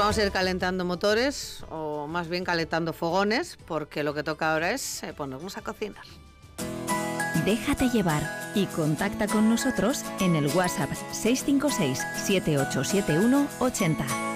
vamos a ir calentando motores, o más bien calentando fogones, porque lo que toca ahora es ponernos a cocinar. Déjate llevar y contacta con nosotros en el WhatsApp 656 7871 80.